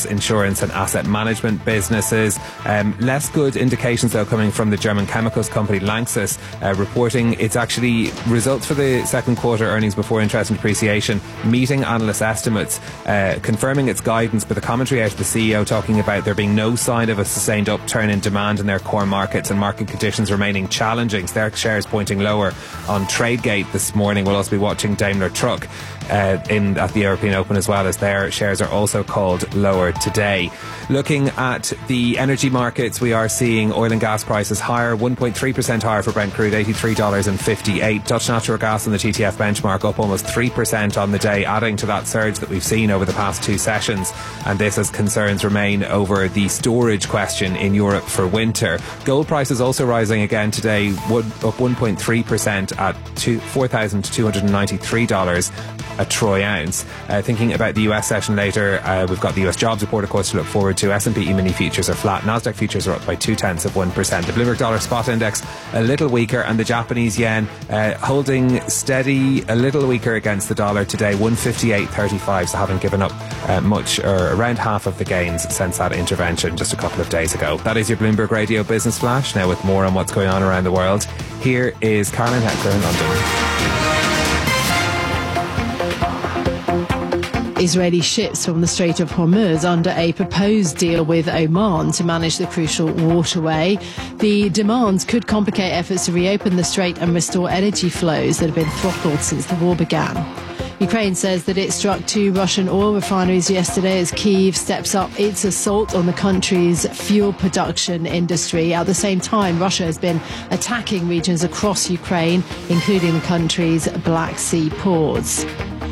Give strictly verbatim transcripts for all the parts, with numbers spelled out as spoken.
insurance and asset management businesses. Um, less good indications, though, coming from the German chemicals company Lanxess, uh, reporting its actually results for the second quarter, earnings before interest and depreciation, meeting analyst estimates, uh, confirming its guidance, but the commentary out of the C E O talking about there being no sign of a sustained upturn in demand in their core markets and market conditions remaining challenging. So their shares pointing lower on Tradegate this morning. We'll also be watching Daimler Truck uh, in at the European Open as well, as their shares are also called lower today. Looking at the energy markets, we are seeing oil and gas prices higher, one point three percent higher for Brent crude, eighty-three dollars fifty-eight. Dutch natural gas on the T T F benchmark up almost three percent on the day, adding to that surge that we've seen over the past two sessions. And this as concerns remain over the storage question in Europe for winter. Gold prices also rising again today, up one point three percent at four thousand two hundred ninety-three dollars a troy ounce. Uh, thinking about the U S session later, uh, we've got the U S jobs report, of course, to look forward to. S and P E-mini futures are flat. Nasdaq futures are up by two tenths of one percent. The Bloomberg dollar spot index a little weaker, and the Japanese yen uh, holding steady, a little weaker against the dollar today, one fifty-eight thirty-five. So haven't given up uh, much, or around half of the gains since that intervention just a couple of days ago. That is your Bloomberg Radio Business Flash. Now with more on what's going on around the world, here is Caroline Heckler in London. Israeli ships from the Strait of Hormuz under a proposed deal with Oman to manage the crucial waterway. The demands could complicate efforts to reopen the strait and restore energy flows that have been throttled since the war began. Ukraine says that it struck two Russian oil refineries yesterday as Kyiv steps up its assault on the country's fuel production industry. At the same time, Russia has been attacking regions across Ukraine, including the country's Black Sea ports.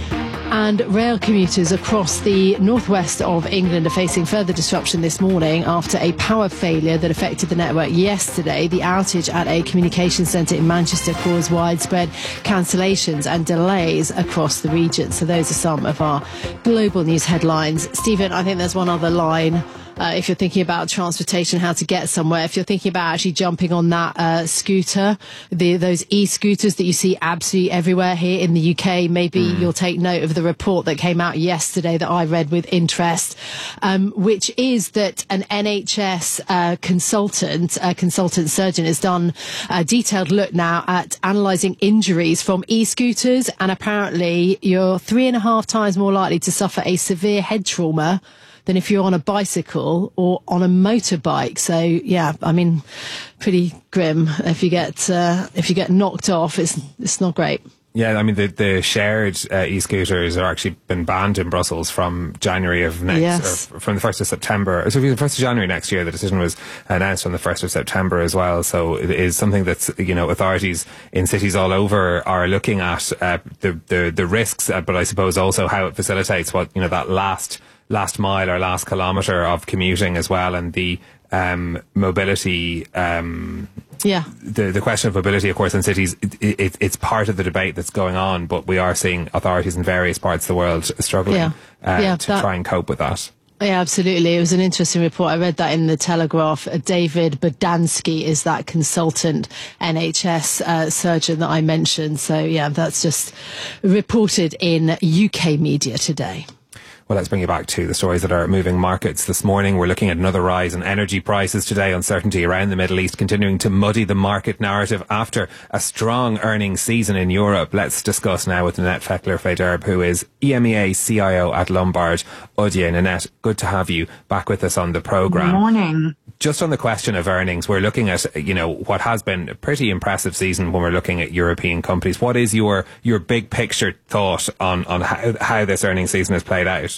And rail commuters across the northwest of England are facing further disruption this morning after a power failure that affected the network yesterday. The outage at a communication centre in Manchester caused widespread cancellations and delays across the region. So those are some of our global news headlines. Stephen, I think there's one other line. Uh, if you're thinking about transportation, how to get somewhere, if you're thinking about actually jumping on that uh, scooter, the, those e-scooters that you see absolutely everywhere here in the U K, maybe mm. you'll take note of the report that came out yesterday that I read with interest, um, which is that an N H S uh, consultant, a consultant surgeon, has done a detailed look now at analysing injuries from e-scooters, and apparently you're three and a half times more likely to suffer a severe head trauma than if you're on a bicycle or on a motorbike. So yeah, I mean, pretty grim. If you get uh, if you get knocked off, it's it's not great. Yeah, I mean, the, the shared uh, e-scooters are actually been banned in Brussels from January of next, yes. or from the first of September. So the first of January next year, the decision was announced on the first of September as well. So it is something that's, you know, authorities in cities all over are looking at uh, the, the, the risks, uh, but I suppose also how it facilitates what, you know, that last last mile or last kilometre of commuting as well, and the um, mobility, um, yeah, the the question of mobility, of course, in cities, it, it, it's part of the debate that's going on, but we are seeing authorities in various parts of the world struggling yeah. Uh, Yeah, to that- try and cope with that. Yeah, absolutely. It was an interesting report. I read that in the Telegraph. Uh, David Bodansky is that consultant N H S uh, surgeon that I mentioned. So yeah, that's just reported in U K media today. Well, let's bring you back to the stories that are moving markets this morning. We're looking at another rise in energy prices today. Uncertainty around the Middle East continuing to muddy the market narrative after a strong earnings season in Europe. Let's discuss now with Nanette Fekler-Federb, who is E M E A C I O at Lombard Odier. Nanette, good to have you back with us on the programme. Good morning. Just on the question of earnings, we're looking at, you know, what has been a pretty impressive season when we're looking at European companies. What is your, your big picture thought on, on how, how this earnings season has played out?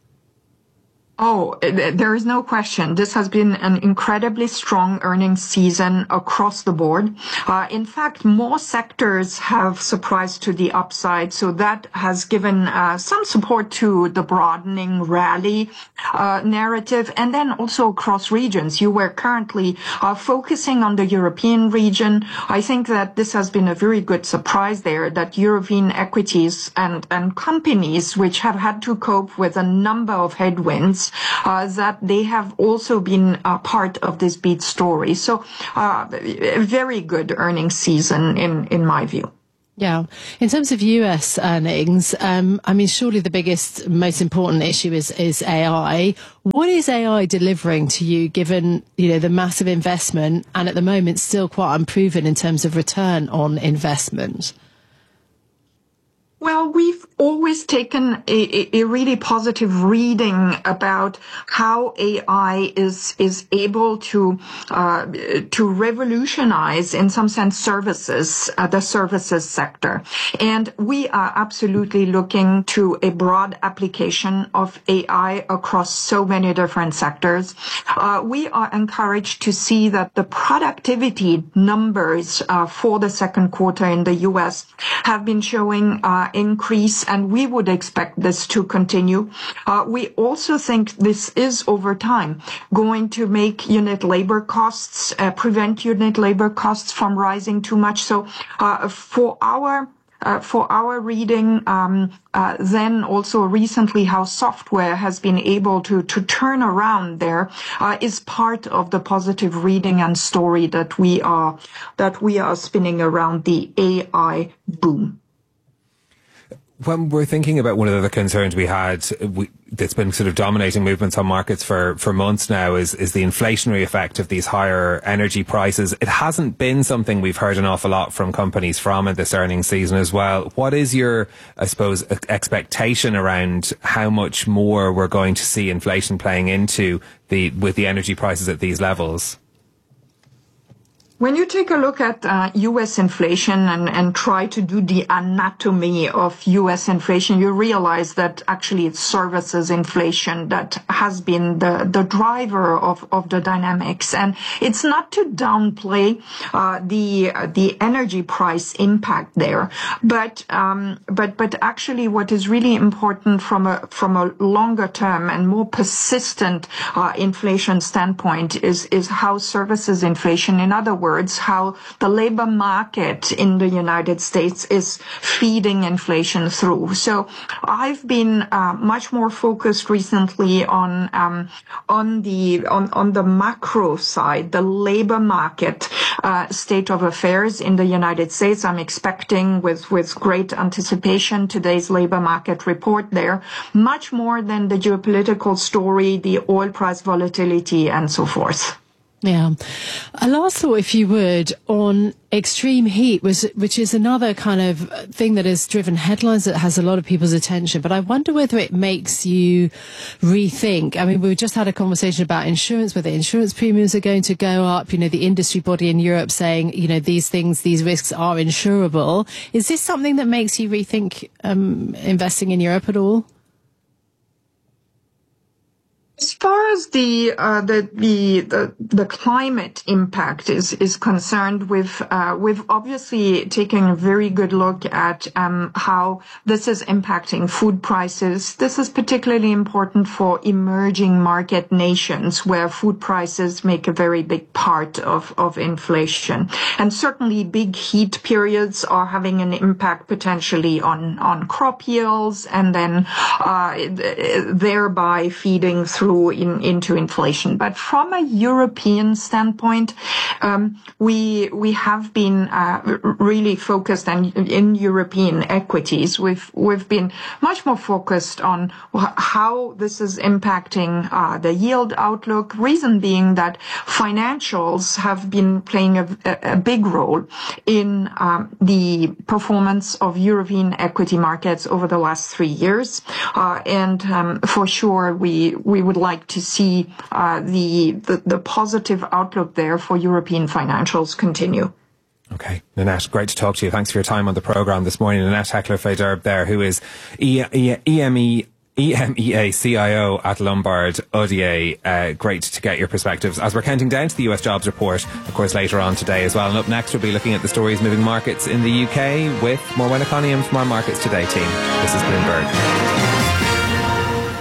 Oh, there is no question. This has been an incredibly strong earnings season across the board. Uh, in fact, more sectors have surprised to the upside, so that has given uh, some support to the broadening rally uh, narrative. And then also across regions. You were currently uh, focusing on the European region. I think that this has been a very good surprise there, that European equities and, and companies which have had to cope with a number of headwinds, Uh, that they have also been a part of this beat story. So, uh, a very good earnings season in, in my view. Yeah. In terms of U S earnings, um, I mean, surely the biggest, most important issue is, is A I. What is A I delivering to you, given, you know, the massive investment and at the moment still quite unproven in terms of return on investment? Well, we've always taken a, a really positive reading about how A I is is able to uh, to revolutionize, in some sense, services, uh, the services sector, and we are absolutely looking to a broad application of A I across so many different sectors. Uh, we are encouraged to see that the productivity numbers uh, for the second quarter in the U S have been showing uh, increase, and we would expect this to continue. Uh, we also think this is, over time, going to make unit labor costs, uh, prevent unit labor costs from rising too much. So uh, for our Uh, for our reading, um, uh, then also recently how software has been able to, to turn around there uh, is part of the positive reading and story that we are, that we are spinning around the A I boom. When we're thinking about one of the concerns we had, we, that's been sort of dominating movements on markets for, for months now is, is the inflationary effect of these higher energy prices. It hasn't been something we've heard an awful lot from companies from in this earnings season as well. What is your, I suppose, expectation around how much more we're going to see inflation playing into the, with the energy prices at these levels? When you take a look at uh, U S inflation and, and try to do the anatomy of U S inflation, you realize that actually it's services inflation that has been the, the driver of, of the dynamics. And it's not to downplay uh, the uh, the energy price impact there, but um, but but actually what is really important from a from a longer term and more persistent uh, inflation standpoint is is how services inflation, in other words, how the labor market in the United States is feeding inflation through. So I've been uh, much more focused recently on um, on the on, on the macro side, the labor market uh, state of affairs in the United States. I'm expecting with with great anticipation today's labor market report there, much more than the geopolitical story, the oil price volatility, and so forth. Yeah. A last thought, if you would, on extreme heat, was, which is another kind of thing that has driven headlines that has a lot of people's attention. But I wonder whether it makes you rethink. I mean, we just had a conversation about insurance, whether insurance premiums are going to go up. You know, the industry body in Europe saying, you know, these things, these risks are insurable. Is this something that makes you rethink um, investing in Europe at all? As far as the uh, the, the the the climate impact is is concerned, we've uh, we've obviously taken a very good look at um, how this is impacting food prices. This is particularly important for emerging market nations, where food prices make a very big part of of inflation, and certainly big heat periods are having an impact potentially on on crop yields, and then uh, thereby feeding through In, into inflation. But from a European standpoint, um, we we have been uh, really focused on in European equities. We've we've been much more focused on how this is impacting uh, the yield outlook. Reason being that financials have been playing a, a big role in um, the performance of European equity markets over the last three years, uh, and um, for sure we we would like to see uh, the, the the positive outlook there for European financials continue. Okay, Nanette, great to talk to you. Thanks for your time on the programme this morning. Nanette Heckler-Faderb there, who is E M E E M E A C I O at Lombard Odier. Uh, great to get your perspectives as we're counting down to the U S jobs report, of course, later on today as well. And up next, we'll be looking at the stories moving markets in the U K with Morwen Iconium from our Markets Today team. This is Bloomberg.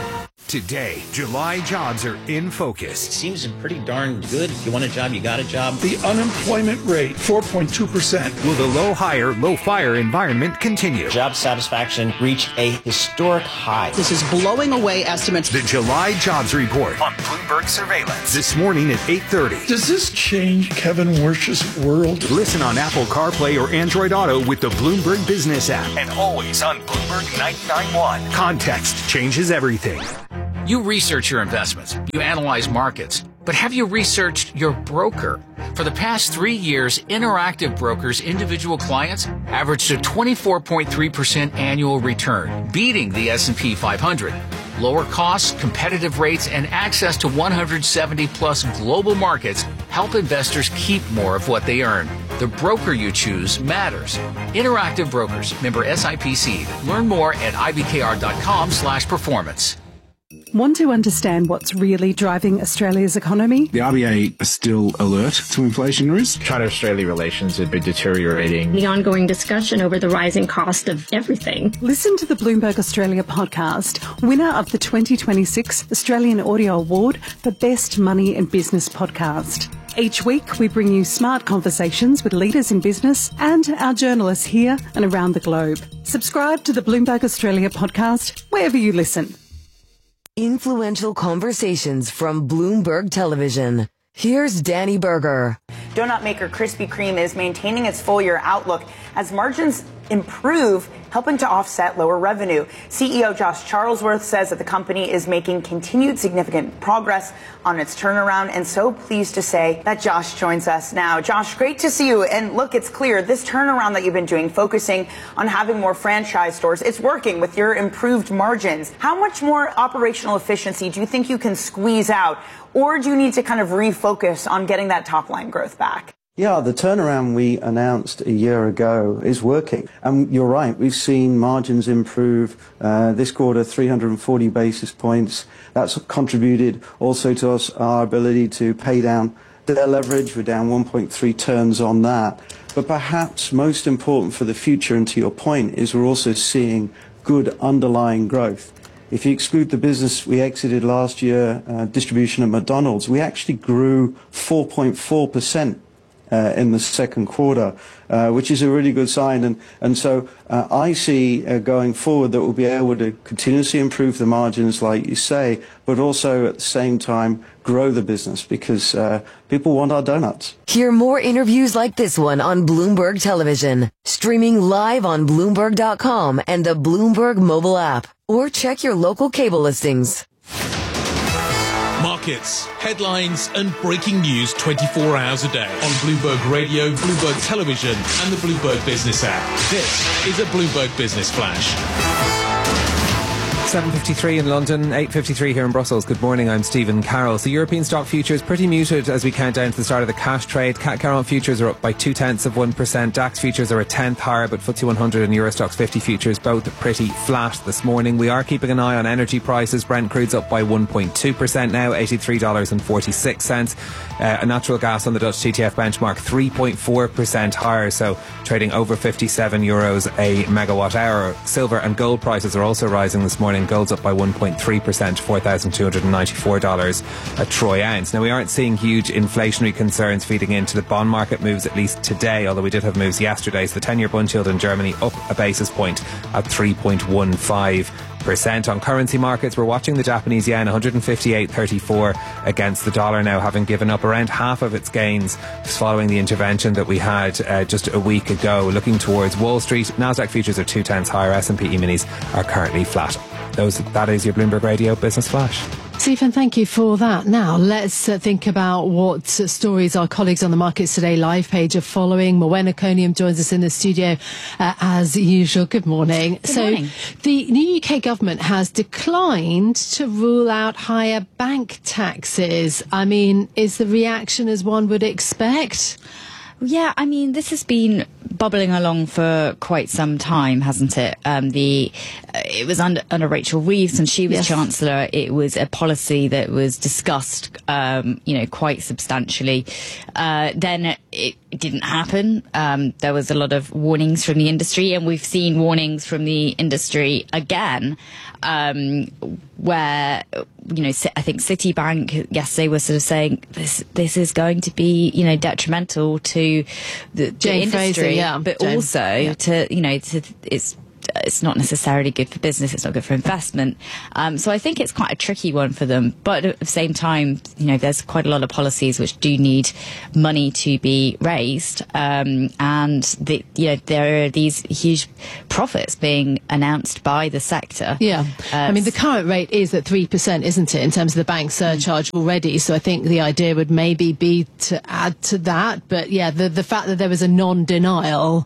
Today, July jobs are in focus. It seems pretty darn good. If you want a job, you got a job. The unemployment rate, four point two percent. Will the low hire, low fire environment continue? Job satisfaction reached a historic high. This is blowing away estimates. The July jobs report on Bloomberg Surveillance this morning at eight thirty. Does this change Kevin Wersh's world? Listen on Apple CarPlay or Android Auto with the Bloomberg Business app. And always on Bloomberg ninety-nine point one. Context changes everything. You research your investments, you analyze markets, but have you researched your broker? For the past three years, Interactive Brokers' individual clients averaged a twenty-four point three percent annual return, beating the S and P five hundred. Lower costs, competitive rates, and access to one hundred seventy plus global markets help investors keep more of what they earn. The broker you choose matters. Interactive Brokers, member S I P C. Learn more at I B K R dot com slash performance. Want to understand what's really driving Australia's economy? The R B A are still alert to inflation risk. China-Australia relations have been deteriorating. The ongoing discussion over the rising cost of everything. Listen to the Bloomberg Australia podcast, winner of the twenty twenty-six Australian Audio Award for Best Money and Business Podcast. Each week, we bring you smart conversations with leaders in business and our journalists here and around the globe. Subscribe to the Bloomberg Australia podcast wherever you listen. Influential conversations from Bloomberg Television. Here's Danny Berger. Donut maker Krispy Kreme is maintaining its full-year outlook as margins improve, helping to offset lower revenue. C E O Josh Charlesworth says that the company is making continued significant progress on its turnaround, and so pleased to say that Josh joins us now. Josh, great to see you. And look, it's clear this turnaround that you've been doing, focusing on having more franchise stores, it's working with your improved margins. How much more operational efficiency do you think you can squeeze out, or do you need to kind of refocus on getting that top line growth back? Yeah, the turnaround we announced a year ago is working. And you're right, we've seen margins improve uh, this quarter, three hundred forty basis points. That's contributed also to us, our ability to pay down their leverage. We're down one point three turns on that. But perhaps most important for the future, and to your point, is we're also seeing good underlying growth. If you exclude the business we exited last year, uh, distribution at McDonald's, we actually grew four point four percent. Uh, in the second quarter, uh, which is a really good sign. And, and so uh, I see uh, going forward that we'll be able to continuously improve the margins, like you say, but also at the same time grow the business because uh, people want our donuts. Hear more interviews like this one on Bloomberg Television, streaming live on Bloomberg dot com and the Bloomberg mobile app, or check your local cable listings. Markets, headlines and breaking news twenty-four hours a day on Bloomberg Radio, Bloomberg Television and the Bloomberg Business app. This is a Bloomberg Business Flash. seven fifty-three in London, eight fifty-three here in Brussels. Good morning, I'm Stephen Carroll. So European stock futures pretty muted as we count down to the start of the cash trade. C A C Carron futures are up by two tenths of one percent. DAX futures are a tenth higher, but F T S E one hundred and Eurostoxx fifty futures both pretty flat this morning. We are keeping an eye on energy prices. Brent crude's up by one point two percent now, eighty-three dollars and forty-six cents. Uh, natural gas on the Dutch T T F benchmark three point four percent higher, so trading over fifty-seven euros a megawatt hour. Silver and gold prices are also rising this morning. Gold's up by one point three percent, four thousand two hundred ninety-four dollars a troy ounce. Now, we aren't seeing huge inflationary concerns feeding into the bond market moves, at least today, although we did have moves yesterday. So the ten-year bund yield in Germany up a basis point at three point one five percent. On currency markets, we're watching the Japanese yen one fifty-eight thirty-four against the dollar now, having given up around half of its gains following the intervention that we had uh, just a week ago. Looking towards Wall Street, Nasdaq futures are two tenths higher. S and P E-minis are currently flat. Those, that is your Bloomberg Radio Business Flash. Stephen, thank you for that. Now, let's uh, think about what uh, stories our colleagues on the Markets Today live page are following. Morwenna Coniam joins us in the studio uh, as usual. Good morning. Good so, morning. The new U K government has declined to rule out higher bank taxes. I mean, is the reaction as one would expect? Yeah, I mean, this has been bubbling along for quite some time, hasn't it? Um, the uh, it was under under Rachel Reeves, and she was yes. Chancellor. It was a policy that was discussed, um, you know, quite substantially. Uh, then it didn't happen. Um, there was a lot of warnings from the industry, and we've seen warnings from the industry again, um, where, you know, I think Citibank yesterday was sort of saying this this is going to be, you know, detrimental to the, the Jane industry, Fraser, yeah. but Jane, also yeah. to, you know, to it's. It's not necessarily good for business. It's not good for investment. Um, so I think it's quite a tricky one for them. But at the same time, you know, there's quite a lot of policies which do need money to be raised. Um, and, the, you know, there are these huge profits being announced by the sector. Yeah. Uh, I mean, the current rate is at three percent, isn't it, in terms of the bank surcharge already? So I think the idea would maybe be to add to that. But, yeah, the, the fact that there was a non-denial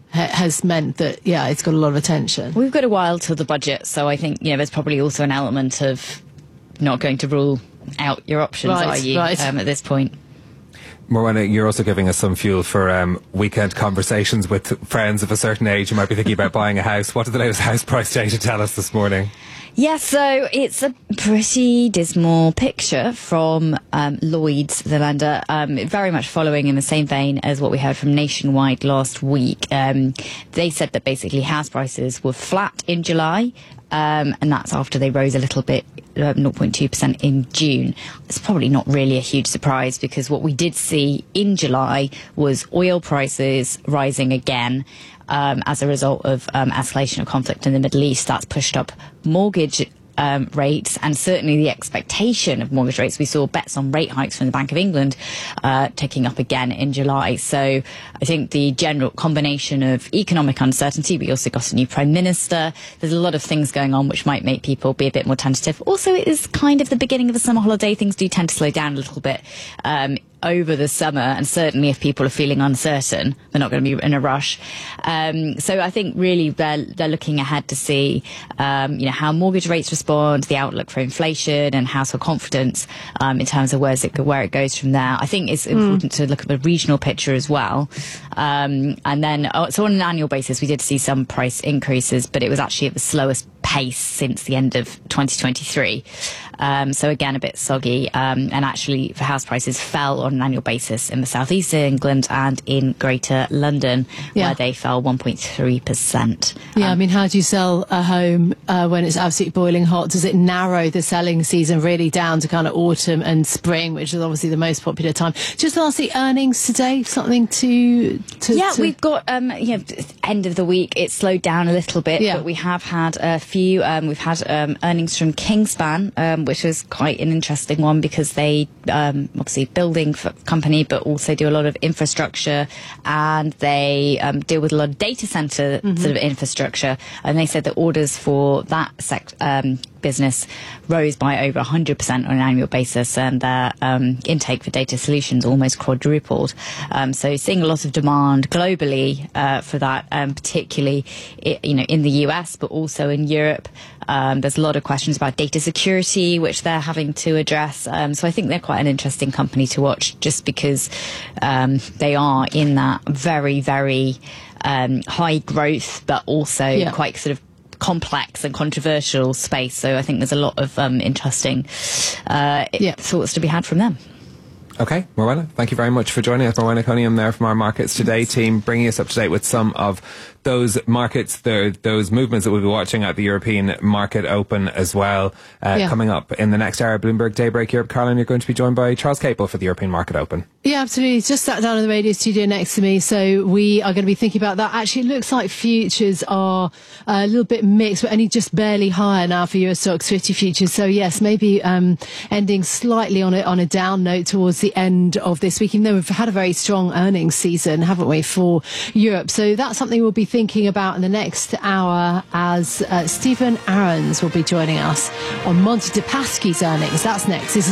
has meant that, yeah, it's got a lot of attention. We've got a while till the budget, so I think, you know, there's probably also an element of not going to rule out your options, right, are you, right. um, at this point? Morwenna, you're also giving us some fuel for um, weekend conversations with friends of a certain age who might be thinking about buying a house. What did the latest house price data tell us this morning? Yes, so it's a pretty dismal picture from um, Lloyds, the lender, um, very much following in the same vein as what we heard from Nationwide last week. Um, they said that basically house prices were flat in July, um, and that's after they rose a little bit, uh, zero point two percent in June. It's probably not really a huge surprise, because what we did see in July was oil prices rising again. Um, as a result of um, escalation of conflict in the Middle East. That's pushed up mortgage um, rates, and certainly the expectation of mortgage rates. We saw bets on rate hikes from the Bank of England uh, ticking up again in July. So I think the general combination of economic uncertainty, we also got a new Prime Minister. There's a lot of things going on which might make people be a bit more tentative. Also, it is kind of the beginning of the summer holiday. Things do tend to slow down a little bit um, over the summer, and certainly if people are feeling uncertain, they're not going to be in a rush. Um, so I think really they're, they're looking ahead to see um, you know, how mortgage rates respond, the outlook for inflation and household confidence um, in terms of where's it, where it goes from there. I think it's important mm. to look at the regional picture as well. Um, and then, oh, so on an annual basis, we did see some price increases, but it was actually at the slowest pace since the end of twenty twenty-three. Um, so again, a bit soggy. Um, and actually, for house prices fell on an annual basis in the southeast of England and in Greater London, yeah. where they fell one point three percent. Yeah, um, I mean, how do you sell a home uh, when it's absolutely boiling hot? Does it narrow the selling season really down to kind of autumn and spring, which is obviously the most popular time? Just lastly, earnings today, something to... to yeah, to... we've got, um, you know, end of the week, it slowed down a little bit, yeah. but we have had a few, um, we've had um, earnings from Kingspan, um, which was quite an interesting one, because they um, obviously building company, but also do a lot of infrastructure, and they um, deal with a lot of data center mm-hmm. sort of infrastructure. And they said that orders for that sec- um, business rose by over one hundred percent on an annual basis, and their um, intake for data solutions almost quadrupled. Um, so seeing a lot of demand globally uh, for that, um, particularly I- you know in the U S, but also in Europe. Um, there's a lot of questions about data security, which they're having to address. Um, so I think they're quite an interesting company to watch, just because um, they are in that very, very um, high growth, but also yeah. quite sort of complex and controversial space. So I think there's a lot of um, interesting uh, yeah. thoughts to be had from them. Okay, Morwenna, thank you very much for joining us. Morwenna Cunningham there from our Markets Today team, bringing us up to date with some of those markets, the, those movements that we'll be watching at the European Market Open as well. Uh, yeah. Coming up in the next hour, Bloomberg Daybreak Europe. Caroline, you're going to be joined by Charles Capel for the European Market Open. Yeah, absolutely. He's just sat down in the radio studio next to me, so we are going to be thinking about that. Actually, it looks like futures are a little bit mixed, but only just barely higher now for U S stocks fifty futures. So yes, maybe um, ending slightly on a, on a down note towards the end of this week, even though we've had a very strong earnings season, haven't we, for Europe. So that's something we'll be thinking about in the next hour, as uh, Stephen Aarons will be joining us on Monty DePasqui's earnings. That's next. This is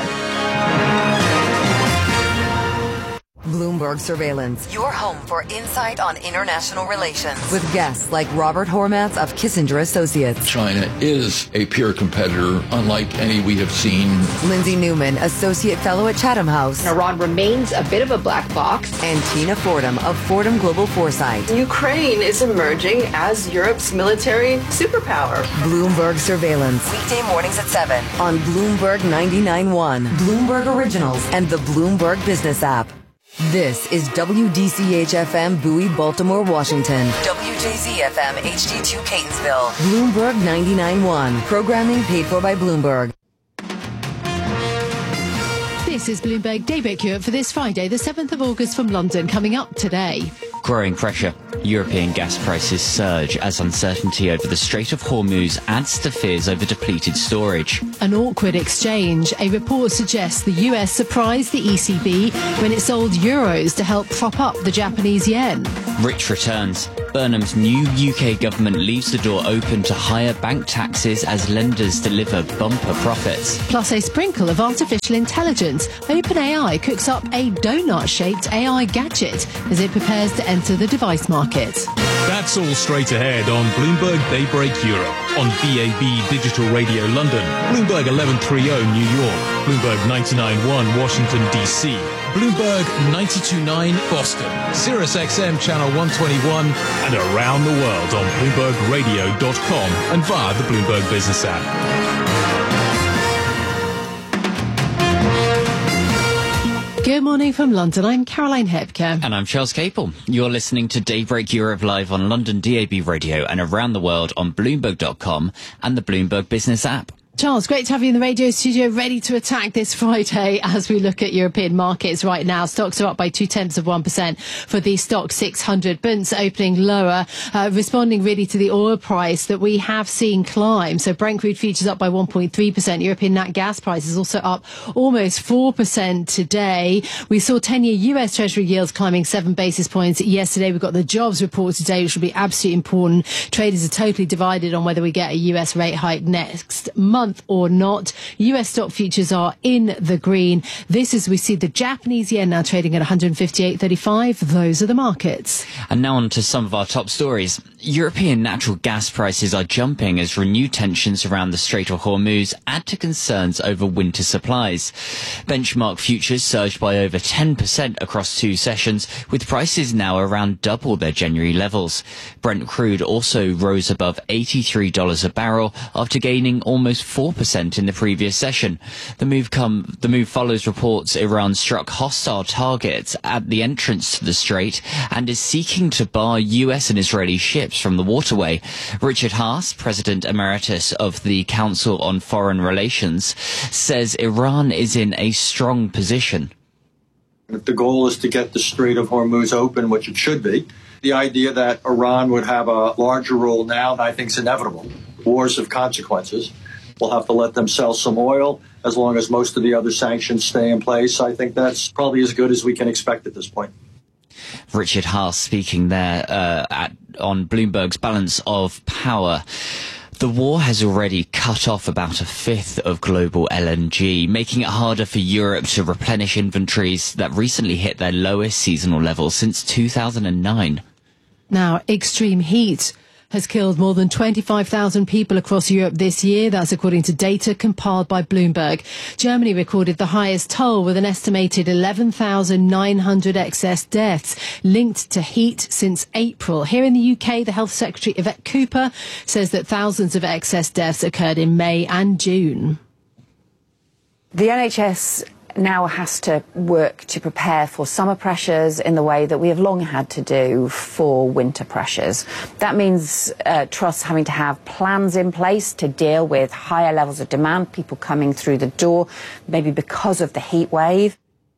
Bloomberg. Bloomberg Surveillance, your home for insight on international relations, with guests like Robert Hormats of Kissinger Associates. China is a peer competitor unlike any we have seen. Lindsay Newman, Associate Fellow at Chatham House. Iran remains a bit of a black box. And Tina Fordham of Fordham Global Foresight. Ukraine is emerging as Europe's military superpower. Bloomberg Surveillance, weekday mornings at seven on Bloomberg ninety-nine point one, Bloomberg Originals, and the Bloomberg Business app. This is W D C H F M Bowie, Baltimore, Washington. W J Z F M H D two Catonsville. Bloomberg ninety-nine point one. Programming paid for by Bloomberg. This is Bloomberg Daybreak Europe for this Friday, the seventh of August from London, coming up today. Growing pressure. European gas prices surge as uncertainty over the Strait of Hormuz adds to fears over depleted storage. An awkward exchange. A report suggests the U S surprised the E C B when it sold euros to help prop up the Japanese yen. Rich returns. Burnham's new U K government leaves the door open to higher bank taxes as lenders deliver bumper profits. Plus a sprinkle of artificial intelligence. OpenAI cooks up a donut-shaped A I gadget as it prepares to enter the device market. That's all straight ahead on Bloomberg Daybreak Europe, on B A B Digital Radio London, Bloomberg eleven thirty New York, Bloomberg ninety-nine point one Washington, D C, Bloomberg ninety-two point nine Boston, Sirius X M Channel one twenty-one, and around the world on Bloomberg Radio dot com and via the Bloomberg Business app. Good morning from London. I'm Caroline Hepker. And I'm Charles Capel. You're listening to Daybreak Europe live on London D A B Radio and around the world on Bloomberg dot com and the Bloomberg Business app. Charles, great to have you in the radio studio, ready to attack this Friday as we look at European markets right now. Stocks are up by two-tenths of one percent for the Stock six hundred. Bunds opening lower, uh, responding really to the oil price that we have seen climb. So Brent crude futures up by one point three percent. European nat gas prices also up almost four percent today. We saw ten-year U S Treasury yields climbing seven basis points yesterday. We've got the jobs report today, which will be absolutely important. Traders are totally divided on whether we get a U S rate hike next month or not. U S stock futures are in the green. This is we see the Japanese yen now trading at one fifty-eight thirty-five. Those are the markets. And now on to some of our top stories. European natural gas prices are jumping as renewed tensions around the Strait of Hormuz add to concerns over winter supplies. Benchmark futures surged by over ten percent across two sessions, with prices now around double their January levels. Brent crude also rose above eighty-three dollars a barrel after gaining almost four percent in the previous session. The move come the move follows reports Iran struck hostile targets at the entrance to the strait and is seeking to bar U S and Israeli ships from the waterway. Richard Haas, President Emeritus of the Council on Foreign Relations, says Iran is in a strong position. If the goal is to get the Strait of Hormuz open, which it should be, the idea that Iran would have a larger role now, I think, is inevitable. Wars have consequences. We'll have to let them sell some oil as long as most of the other sanctions stay in place. I think that's probably as good as we can expect at this point. Richard Haas speaking there uh, at, on Bloomberg's Balance of Power. The war has already cut off about a fifth of global L N G, making it harder for Europe to replenish inventories that recently hit their lowest seasonal level since two thousand nine. Now, extreme heat has killed more than twenty-five thousand people across Europe this year. That's according to data compiled by Bloomberg. Germany recorded the highest toll with an estimated eleven thousand nine hundred excess deaths linked to heat since April. Here in the U K, the Health Secretary Yvette Cooper says that thousands of excess deaths occurred in May and June. The N H S now has to work to prepare for summer pressures in the way that we have long had to do for winter pressures. That means uh, trusts having to have plans in place to deal with higher levels of demand, people coming through the door, maybe because of the heat wave.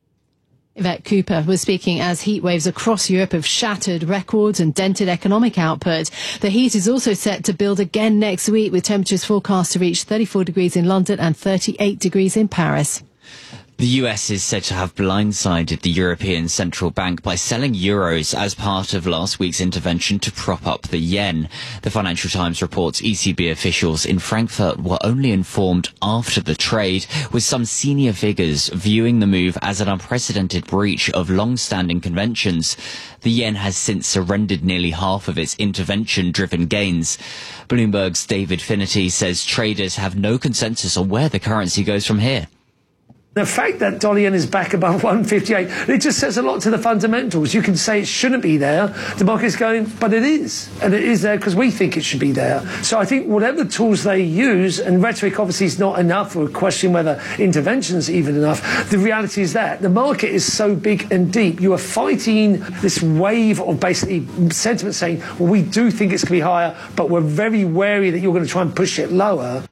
Yvette Cooper was speaking as heat waves across Europe have shattered records and dented economic output. The heat is also set to build again next week, with temperatures forecast to reach thirty-four degrees in London and thirty-eight degrees in Paris. The U S is said to have blindsided the European Central Bank by selling euros as part of last week's intervention to prop up the yen. The Financial Times reports E C B officials in Frankfurt were only informed after the trade, with some senior figures viewing the move as an unprecedented breach of long-standing conventions. The yen has since surrendered nearly half of its intervention-driven gains. Bloomberg's David Finnerty says traders have no consensus on where the currency goes from here. The fact that dollar yen is back above one fifty-eight, it just says a lot to the fundamentals. You can say it shouldn't be there. The market's going, but it is. And it is there because we think it should be there. So I think whatever tools they use, and rhetoric obviously is not enough, or question whether intervention is even enough, the reality is that the market is so big and deep. You are fighting this wave of basically sentiment saying, well, we do think it's going to be higher, but we're very wary that you're going to try and push it lower.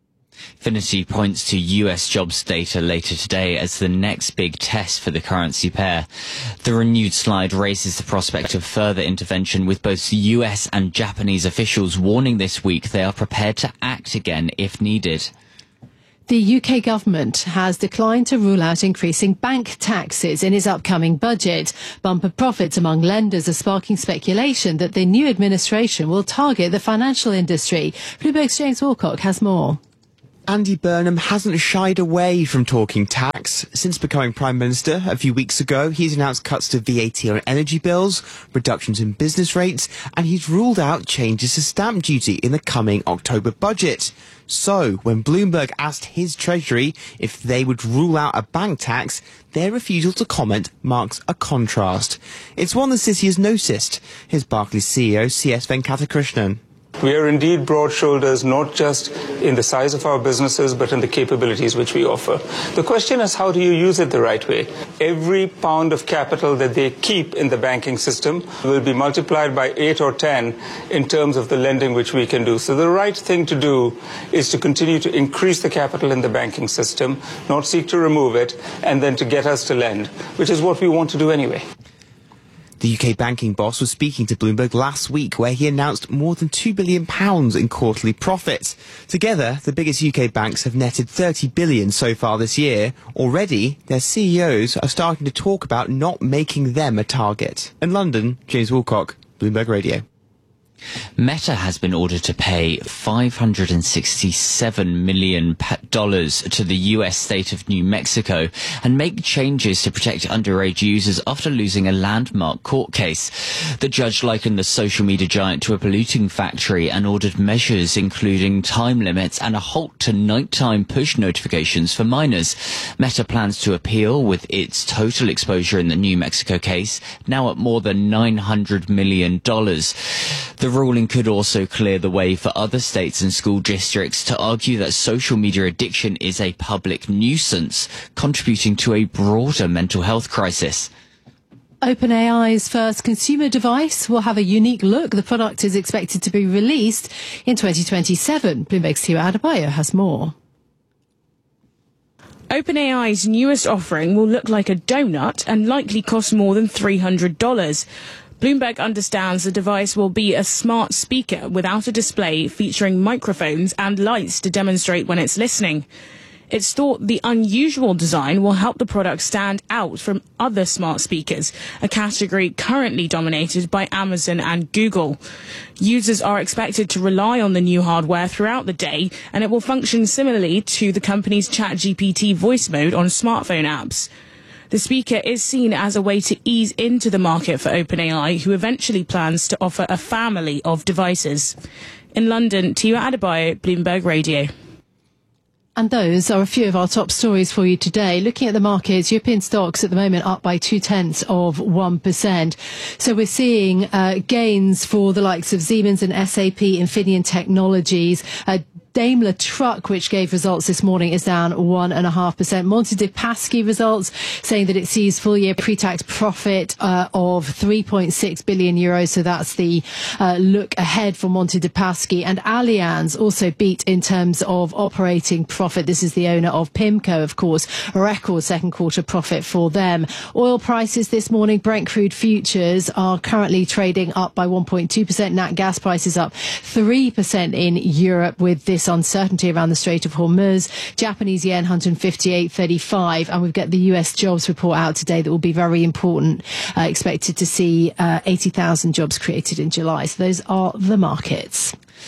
Fidelity points to U S jobs data later today as the next big test for the currency pair. The renewed slide raises the prospect of further intervention, with both U S and Japanese officials warning this week they are prepared to act again if needed. The U K government has declined to rule out increasing bank taxes in its upcoming budget. Bumper profits among lenders are sparking speculation that the new administration will target the financial industry. Bloomberg's James Wilcock has more. Andy Burnham hasn't shied away from talking tax. Since becoming Prime Minister a few weeks ago, he's announced cuts to V A T on energy bills, reductions in business rates, and he's ruled out changes to stamp duty in the coming October budget. So, when Bloomberg asked his Treasury if they would rule out a bank tax, their refusal to comment marks a contrast. It's one the city has noticed. Here's Barclays C E O C S Venkatakrishnan. We are indeed broad shoulders, not just in the size of our businesses, but in the capabilities which we offer. The question is, how do you use it the right way? Every pound of capital that they keep in the banking system will be multiplied by eight or ten in terms of the lending which we can do. So the right thing to do is to continue to increase the capital in the banking system, not seek to remove it, and then to get us to lend, which is what we want to do anyway. The U K banking boss was speaking to Bloomberg last week, where he announced more than two billion pounds in quarterly profits. Together, the biggest U K banks have netted thirty billion pounds so far this year. Already, their C E Os are starting to talk about not making them a target. In London, James Wilcock, Bloomberg Radio. Meta has been ordered to pay five hundred sixty-seven million dollars to the U S state of New Mexico and make changes to protect underage users after losing a landmark court case. The judge likened the social media giant to a polluting factory and ordered measures including time limits and a halt to nighttime push notifications for minors. Meta plans to appeal, with its total exposure in the New Mexico case now at more than nine hundred million dollars. The ruling could also clear the way for other states and school districts to argue that social media addiction is a public nuisance, contributing to a broader mental health crisis. OpenAI's first consumer device will have a unique look. The product is expected to be released in twenty twenty-seven. Bloomberg's Tiwa Adebayo has more. OpenAI's newest offering will look like a donut and likely cost more than three hundred dollars. Bloomberg understands the device will be a smart speaker without a display, featuring microphones and lights to demonstrate when it's listening. It's thought the unusual design will help the product stand out from other smart speakers, a category currently dominated by Amazon and Google. Users are expected to rely on the new hardware throughout the day, and it will function similarly to the company's ChatGPT voice mode on smartphone apps. The speaker is seen as a way to ease into the market for OpenAI, who eventually plans to offer a family of devices. In London, Tiwa Adebayo, Bloomberg Radio. And those are a few of our top stories for you today. Looking at the markets, European stocks at the moment up by two tenths of one percent. So we're seeing uh, gains for the likes of Siemens and S A P, Infineon Technologies. Uh, Daimler Truck, which gave results this morning, is down one and a half percent. Monte dei Paschi results saying that it sees full year pre-tax profit uh, of three point six billion euros. So that's the uh, look ahead for Monte dei Paschi. And Allianz also beat in terms of operating profit. This is the owner of PIMCO, of course, a record second quarter profit for them. Oil prices this morning, Brent crude futures are currently trading up by one point two percent. Nat gas prices up three percent in Europe with this uncertainty around the Strait of Hormuz. Japanese yen one fifty-eight thirty-five, and we've got the U S jobs report out today that will be very important. Uh, expected to see uh, eighty thousand jobs created in July. So those are the markets.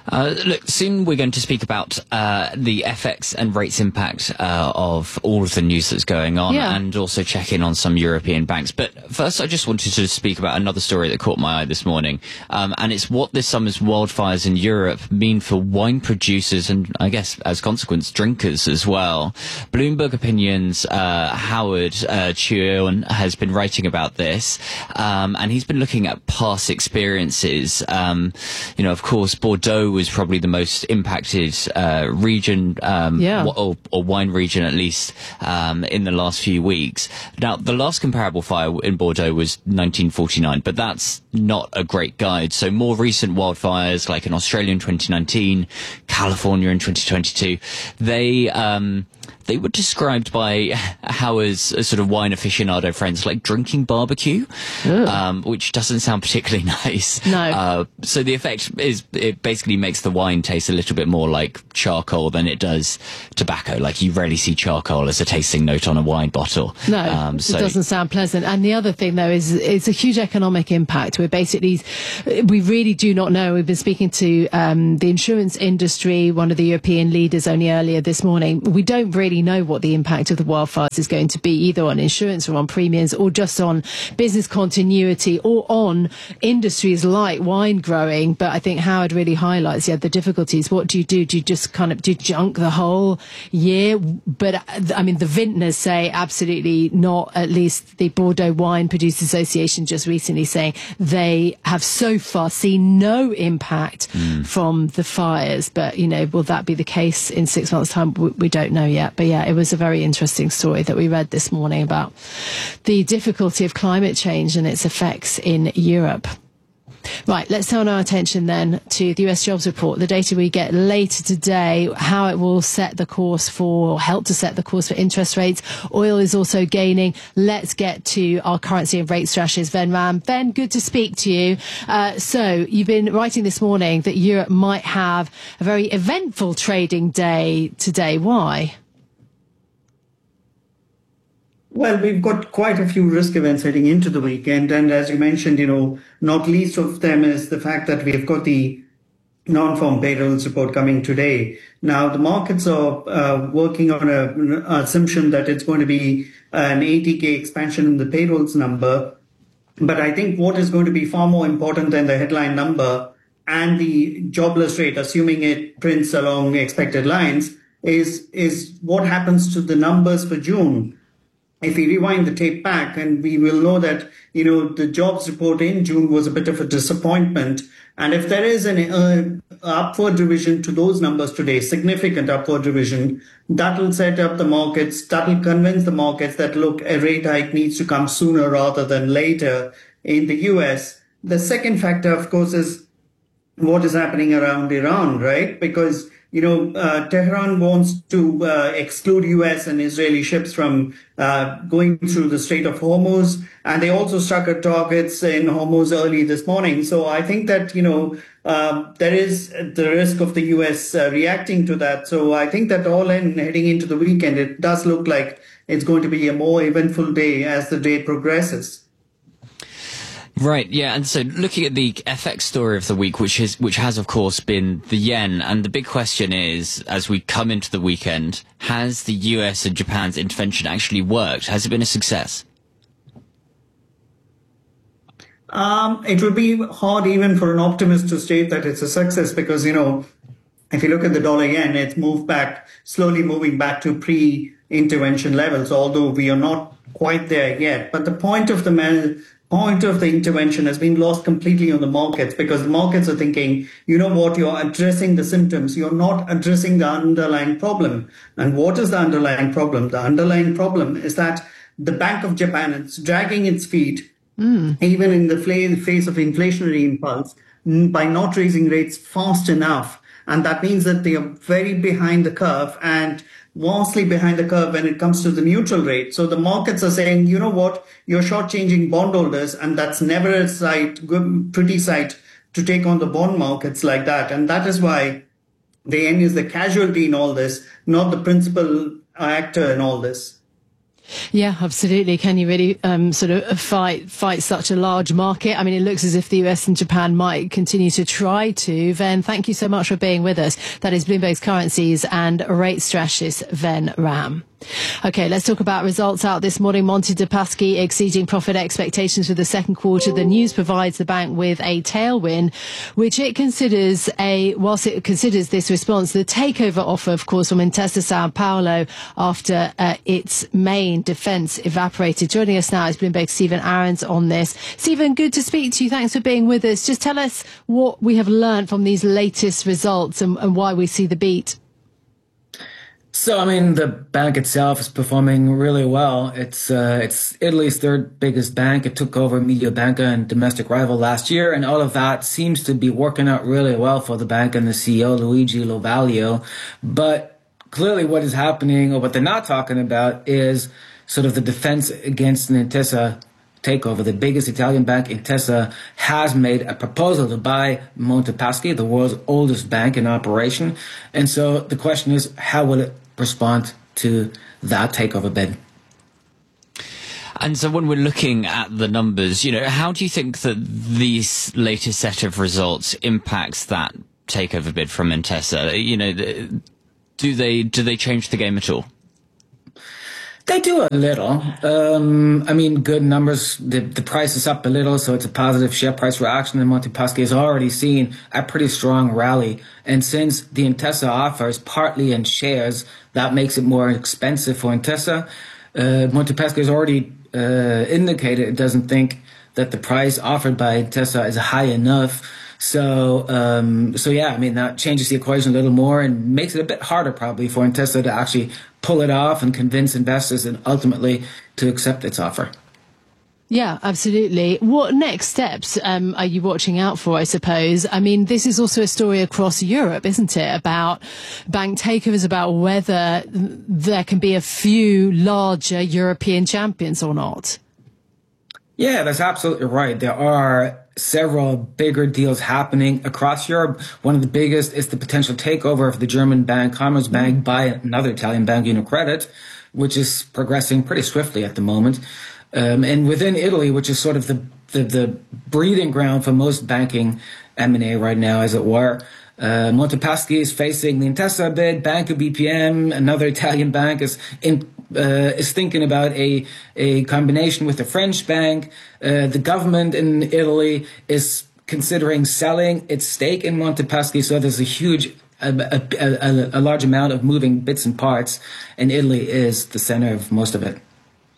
Uh, look, soon we're going to speak about uh, the F X and rates impact uh, of all of the news that's going on, yeah. and also check in on some European banks. But first, I just wanted to speak about another story that caught my eye this morning, um, and it's what this summer's wildfires in Europe mean for wine producers and, I guess, as a consequence, drinkers as well. Bloomberg Opinion's uh, Howard uh, Chuon has been writing about this, um, and he's been looking at past experiences. Um, you know, of course, Bordeaux was probably the most impacted uh, region, um, yeah. or, or wine region at least, um, in the last few weeks. Now, the last comparable fire in Bordeaux was nineteen forty-nine, but that's not a great guide. So more recent wildfires, like in Australia in twenty nineteen, California in twenty twenty-two, they... Um, They were described by our sort of wine aficionado friends like drinking barbecue, um, which doesn't sound particularly nice. No. Uh, so the effect is it basically makes the wine taste a little bit more like charcoal than it does tobacco. Like you rarely see charcoal as a tasting note on a wine bottle. No, um, so it doesn't sound pleasant. And the other thing, though, is it's a huge economic impact. We're basically, we really do not know. We've been speaking to um, the insurance industry, one of the European leaders only earlier this morning. We don't really know what the impact of the wildfires is going to be, either on insurance or on premiums or just on business continuity or on industries like wine growing. But I think Howard really highlights, yeah, the difficulties. What do you do? Do you just kind of do you junk the whole year? But I mean, the vintners say absolutely not. At least the Bordeaux Wine Producers Association just recently saying they have so far seen no impact mm. from the fires. But, you know, will that be the case in six months' time? We, we don't know yet. But yeah, it was a very interesting story that we read this morning about the difficulty of climate change and its effects in Europe. Right, let's turn our attention then to the U S jobs report, the data we get later today, how it will set the course for, help to set the course for interest rates. Oil is also gaining. Let's get to our currency and rate strategist, Ben Ram. Ben, good to speak to you. Uh, so you've been writing this morning that Europe might have a very eventful trading day today. Why? Well, we've got quite a few risk events heading into the weekend. And as you mentioned, you know, not least of them is the fact that we've got the non-farm payrolls report coming today. Now, the markets are uh, working on a, an assumption that it's going to be an eighty K expansion in the payrolls number. But I think what is going to be far more important than the headline number and the jobless rate, assuming it prints along expected lines, is, is what happens to the numbers for June. If we rewind the tape back, and we will know that, you know, the jobs report in June was a bit of a disappointment. And if there is an uh, upward revision to those numbers today, significant upward revision, that will set up the markets, that will convince the markets that, look, a rate hike needs to come sooner rather than later in the U S. The second factor, of course, is what is happening around Iran, right? Because You know, uh, Tehran wants to uh, exclude U S and Israeli ships from uh, going through the Strait of Hormuz. And they also struck at targets in Hormuz early this morning. So I think that, you know, uh, there is the risk of the U S uh, reacting to that. So I think that all in heading into the weekend, it does look like it's going to be a more eventful day as the day progresses. Right, yeah, and so looking at the F X story of the week, which is which has of course been the yen, and the big question is, as we come into the weekend, has the U S and Japan's intervention actually worked? Has it been a success? Um, it would be hard even for an optimist to state that it's a success because, you know, if you look at the dollar yen, it's moved back, slowly moving back to pre-intervention levels, although we are not quite there yet. But the point of the man. point of the intervention has been lost completely on the markets because the markets are thinking, you know what, you're addressing the symptoms, you're not addressing the underlying problem. And what is the underlying problem? The underlying problem is that the Bank of Japan is dragging its feet, mm. even in the face of inflationary impulse, by not raising rates fast enough. And that means that they are very behind the curve and vastly behind the curve when it comes to the neutral rate. So the markets are saying, you know what, you're shortchanging bondholders, and that's never a sight, good, pretty sight to take on the bond markets like that. And that is why the yen is the casualty in all this, not the principal actor in all this. Yeah, absolutely. Can you really um, sort of fight fight such a large market? I mean, it looks as if the U S and Japan might continue to try to. Ven, thank you so much for being with us. That is Bloomberg's currencies and rate strategist Ven Ram. Okay, let's talk about results out this morning. Monte dei Paschi exceeding profit expectations for the second quarter. The news provides the bank with a tailwind, which it considers a, whilst it considers this response, the takeover offer, of course, from Intesa San Paolo after uh, its main defence evaporated. Joining us now is Bloomberg's Stephen Aarons on this. Stephen, good to speak to you. Thanks for being with us. Just tell us what we have learned from these latest results and, and why we see the beat. So, I mean, the bank itself is performing really well. It's uh, it's Italy's third biggest bank. It took over Mediobanca and domestic rival last year, and all of that seems to be working out really well for the bank and the C E O, Luigi Lovaglio. But clearly what is happening, or what they're not talking about, is sort of the defense against an Intesa takeover. The biggest Italian bank, Intesa, has made a proposal to buy Monte Paschi, the world's oldest bank in operation. And so the question is, how will it respond to that takeover bid? And so when we're looking at the numbers, you know, how do you think that this latest set of results impacts that takeover bid from Intesa? You know, do they do they change the game at all? They do a little. Um, I mean, good numbers. The, the price is up a little, so it's a positive share price reaction. And Monte Paschi has already seen a pretty strong rally. And since the Intesa offer is partly in shares, that makes it more expensive for Intesa. Uh, Monte Paschi has already uh, indicated it doesn't think that the price offered by Intesa is high enough. So, um, so yeah, I mean, that changes the equation a little more and makes it a bit harder probably for Intesa to actually pull it off and convince investors and ultimately to accept its offer. Yeah, absolutely. What next steps um, are you watching out for, I suppose? I mean, this is also a story across Europe, isn't it, about bank takeovers, about whether there can be a few larger European champions or not. Yeah, that's absolutely right. There are several bigger deals happening across Europe. One of the biggest is the potential takeover of the German bank Commerzbank by another Italian bank, UniCredit, which is progressing pretty swiftly at the moment. Um, and within Italy, which is sort of the, the, the breeding ground for most banking M and A right now, as it were, uh, Monte Paschi is facing the Intesa bid. Banco B P M, another Italian bank, is in Uh, is thinking about a a combination with a French bank. Uh, the government in Italy is considering selling its stake in Monte Paschi, so there's a huge, a, a, a, a large amount of moving bits and parts, and Italy is the center of most of it.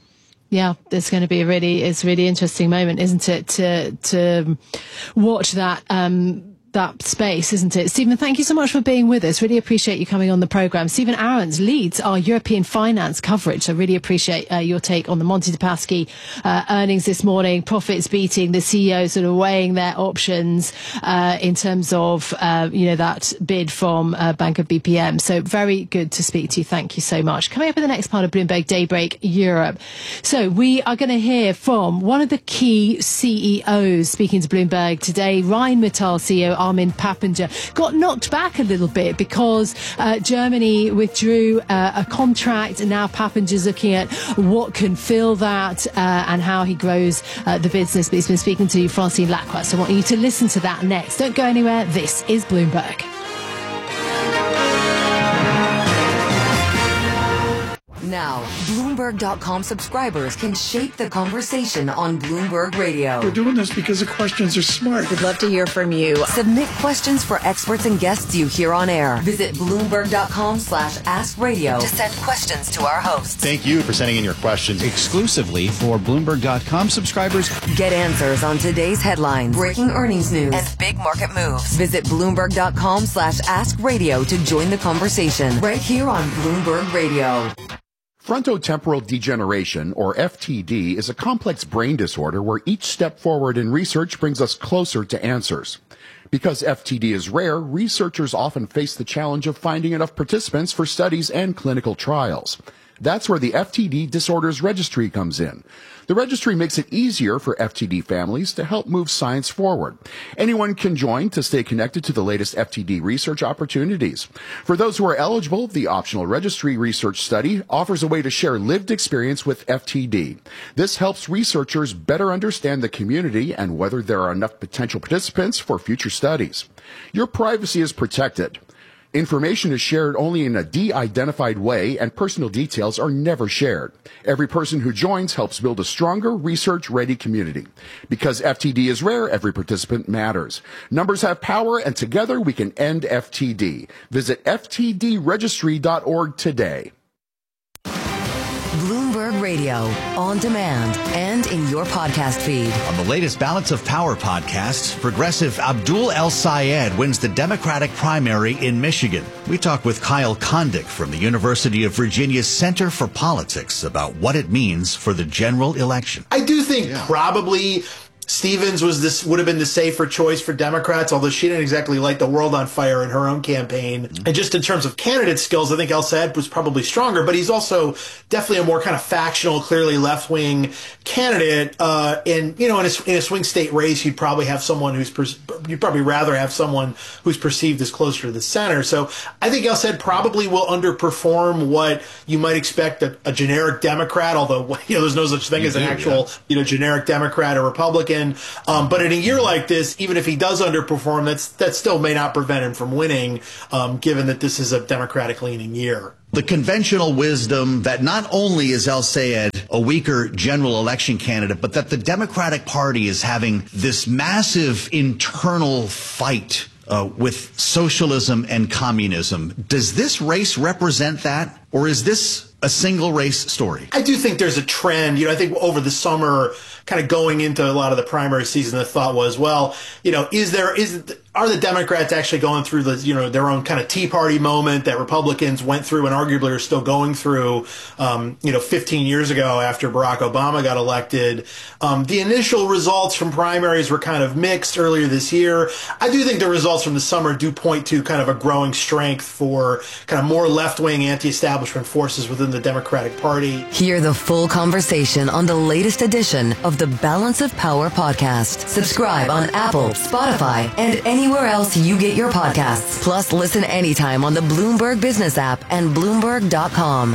Yeah, it's going to be a really, it's a really interesting moment, isn't it, to to watch that. Um, that space, isn't it? Stephen, thank you so much for being with us. Really appreciate you coming on the programme. Stephen Aarons leads our European finance coverage. I really appreciate uh, your take on the Monte dei Paschi uh, earnings this morning, profits beating, the C E O sort of weighing their options uh, in terms of, uh, you know, that bid from uh, Banco B P M. So very good to speak to you. Thank you so much. Coming up in the next part of Bloomberg Daybreak Europe. So we are going to hear from one of the key C E Os speaking to Bloomberg today, Rheinmetall C E O Armin Pappenger, got knocked back a little bit because uh, Germany withdrew uh, a contract, and now Pappenger's looking at what can fill that uh, and how he grows uh, the business. But he's been speaking to Francine Lacqua, so I want you to listen to that next. Don't go anywhere. This is Bloomberg. Now, Bloomberg dot com subscribers can shape the conversation on Bloomberg Radio. We're doing this because the questions are smart. We'd love to hear from you. Submit questions for experts and guests you hear on air. Visit Bloomberg dot com slash ask radio to send questions to our hosts. Thank you for sending in your questions exclusively for Bloomberg dot com subscribers. Get answers on today's headlines, breaking earnings news, and big market moves. Visit Bloomberg dot com slash ask radio to join the conversation right here on Bloomberg Radio. Frontotemporal degeneration, or F T D, is a complex brain disorder where each step forward in research brings us closer to answers. Because F T D is rare, researchers often face the challenge of finding enough participants for studies and clinical trials. That's where the F T D Disorders Registry comes in. The registry makes it easier for F T D families to help move science forward. Anyone can join to stay connected to the latest F T D research opportunities. For those who are eligible, the optional registry research study offers a way to share lived experience with F T D. This helps researchers better understand the community and whether there are enough potential participants for future studies. Your privacy is protected. Information is shared only in a de-identified way, and personal details are never shared. Every person who joins helps build a stronger, research-ready community. Because F T D is rare, every participant matters. Numbers have power, and together we can end F T D. Visit F T D registry dot org today. Bloomberg Radio, on demand and in your podcast feed. On the latest Balance of Power podcast, progressive Abdul El-Sayed wins the Democratic primary in Michigan. We talk with Kyle Kondik from the University of Virginia's Center for Politics about what it means for the general election. I do think yeah. probably Stevens was this would have been the safer choice for Democrats, although she didn't exactly light the world on fire in her own campaign. Mm-hmm. And just in terms of candidate skills, I think El-Sayed was probably stronger, but he's also definitely a more kind of factional, clearly left-wing candidate. Uh, and, you know, in a, in a swing state race, you'd probably have someone who's, per, you'd probably rather have someone who's perceived as closer to the center. So I think El-Sayed probably will underperform what you might expect a, a generic Democrat, although, you know, there's no such thing you as do, an actual, yeah. you know, generic Democrat or Republican. Um, but in a year like this, even if he does underperform, that's that still may not prevent him from winning, um, given that this is a Democratic-leaning year. The conventional wisdom that not only is El-Sayed a weaker general election candidate, but that the Democratic Party is having this massive internal fight uh, with socialism and communism. Does this race represent that, or is this a single race story? I do think there's a trend. You know, I think over the summer, kind of going into a lot of the primary season, the thought was, well, you know, is there, is, are the Democrats actually going through the, you know, their own kind of Tea Party moment that Republicans went through and arguably are still going through, um, you know, fifteen years ago after Barack Obama got elected. Um, the initial results from primaries were kind of mixed earlier this year. I do think the results from the summer do point to kind of a growing strength for kind of more left-wing anti-establishment forces within the Democratic Party. Hear the full conversation on the latest edition of the Balance of Power podcast. Subscribe on Apple, Spotify, and anywhere else you get your podcasts. Plus, listen anytime on the Bloomberg Business app and Bloomberg dot com.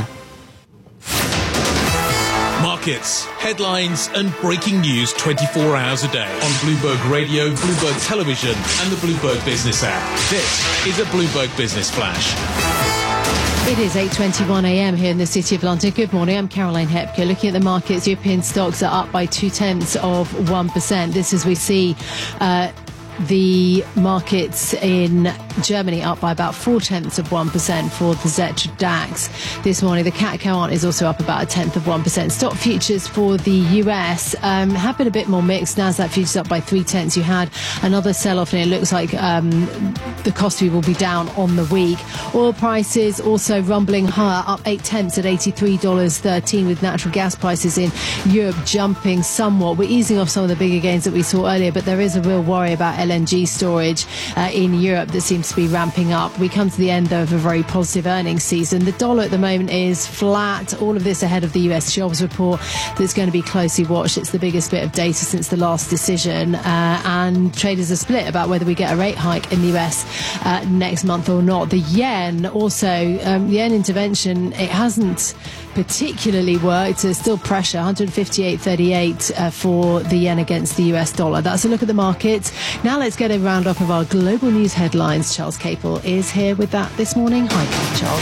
Markets, headlines, and breaking news twenty-four hours a day on Bloomberg Radio, Bloomberg Television, and the Bloomberg Business app. This is a Bloomberg Business Flash. It is eight twenty-one a m here in the City of London. Good morning, I'm Caroline Hepker. Looking at the markets, European stocks are up by two-tenths of one percent. This as we see uh, the markets in Germany up by about four-tenths of one percent for the Z E T DAX. This morning, the C A C Coant is also up about a tenth of one percent. Stock futures for the U S um, have been a bit more mixed. Nasdaq futures up by three-tenths. You had another sell-off, and it looks like um, the Kospi will be down on the week. Oil prices also rumbling higher, up eight-tenths at eighty-three dollars and thirteen cents, with natural gas prices in Europe jumping somewhat. We're easing off some of the bigger gains that we saw earlier, but there is a real worry about L N G storage uh, in Europe that seems to be ramping up. We come to the end of a very positive earnings season. The dollar at the moment is flat. All of this ahead of the U S jobs report that's going to be closely watched. It's the biggest bit of data since the last decision, uh, and traders are split about whether we get a rate hike in the U S uh, next month or not. The yen also, um, yen intervention, it hasn't particularly worked. There's still pressure, one fifty-eight thirty-eight uh, for the yen against the U S dollar. That's a look at the markets. Now let's get a round up of our global news headlines. Charles Capel is here with that this morning. Hi, Charles.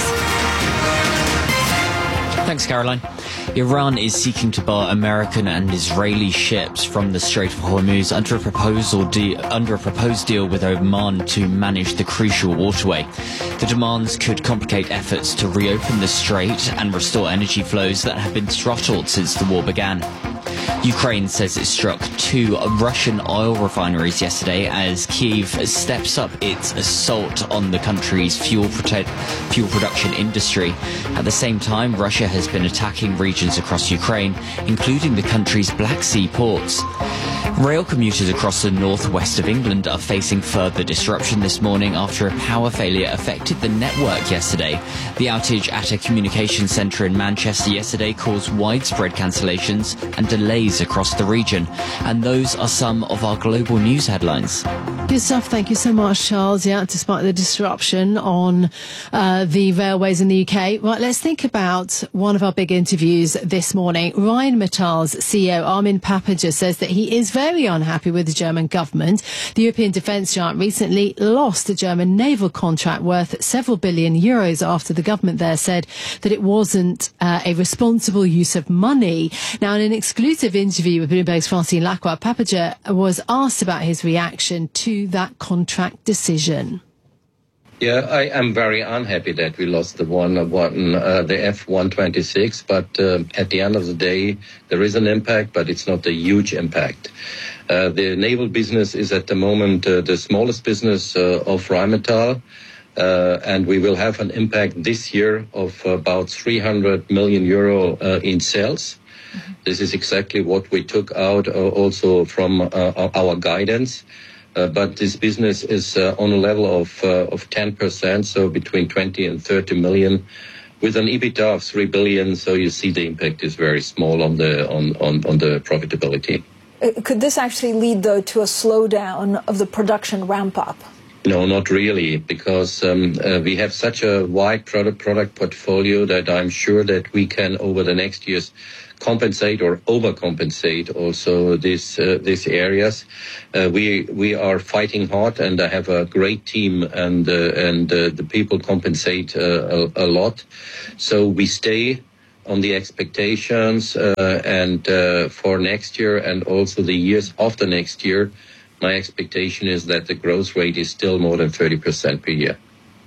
Thanks, Caroline. Iran is seeking to bar American and Israeli ships from the Strait of Hormuz under a proposal de- under a proposed deal with Oman to manage the crucial waterway. The demands could complicate efforts to reopen the strait and restore energy flows that have been throttled since the war began. Ukraine says it struck two Russian oil refineries yesterday as Kyiv steps up its assault on the country's fuel, prote- fuel production industry. At the same time, Russia has been attacking regions across Ukraine, including the country's Black Sea ports. Rail commuters across the northwest of England are facing further disruption this morning after a power failure affected the network yesterday. The outage at a communication centre in Manchester yesterday caused widespread cancellations and delays across the region. And those are some of our global news headlines. Good stuff. Thank you so much, Charles. Yeah, despite the disruption on uh, the railways in the U K. Right, let's think about one of our big interviews this morning. Rheinmetall's C E O, Armin Papperger, says that he is very unhappy with the German government. The European defence giant recently lost a German naval contract worth several billion euros after the government there said that it wasn't uh, a responsible use of money. Now, in an exclusive interview with Bloomberg's Francine Lacroix, Papperger was asked about his reaction to that contract decision. Yeah, I am very unhappy that we lost the one, one uh, the F one twenty-six, but uh, at the end of the day, there is an impact, but it's not a huge impact. Uh, the naval business is at the moment uh, the smallest business uh, of Rheinmetall, uh, and we will have an impact this year of about three hundred million euro uh, in sales. Mm-hmm. This is exactly what we took out uh, also from uh, our guidance. Uh, but this business is uh, on a level of uh, of ten percent, so between twenty and thirty million, with an EBITDA of three billion. So you see the impact is very small on the on, on, on the profitability. Could this actually lead, though, to a slowdown of the production ramp up? No, not really, because um, uh, we have such a wide product product portfolio that I'm sure that we can, over the next years, compensate or overcompensate also these uh, these areas. Uh, we we are fighting hard, and I have a great team, and uh, and uh, the people compensate uh, a, a lot. So we stay on the expectations, uh, and uh, for next year and also the years after next year, my expectation is that the growth rate is still more than thirty percent per year.